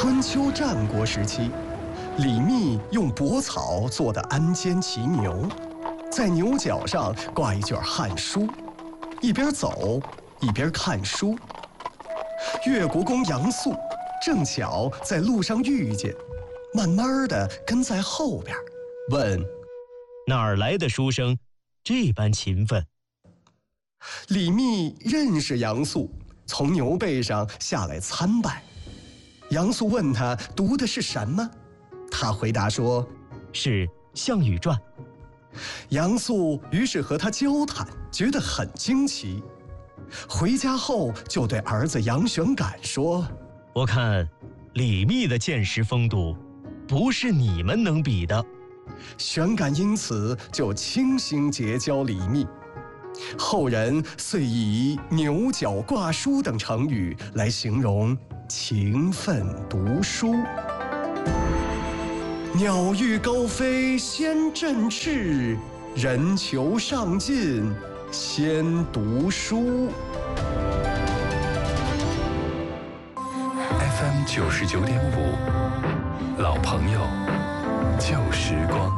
春秋战国时期，李密用柏草做的鞍鞯骑牛，在牛角上挂一卷汉书，一边走一边看书。越国公杨素正巧在路上遇见，慢慢的跟在后边，问： 哪儿来的书生，这般勤奋？ 李密认识杨素，从牛背上下来参拜。杨素问他读的是什么，他回答说： 是《项羽传》。 杨素于是和他交谈，觉得很惊奇。回家后就对儿子杨玄感说： 我看李密的见识风度，不是你们能比的。 玄感因此就倾心结交李密。后人遂以牛角挂书等成语来形容勤奋读书。鸟欲高飞先振翅，人求上进先读书。 FM 99.5，老朋友，旧时光。